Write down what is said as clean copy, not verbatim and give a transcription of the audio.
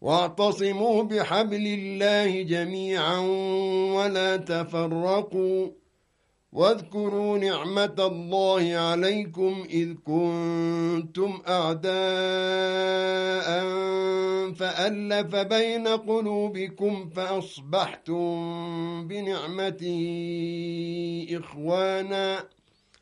واعتصموا بحبل الله جميعا ولا تفرقوا واذكروا نعمة الله عليكم إذ كنتم أعداء فألف بين قلوبكم فأصبحتم بنعمته إخوانا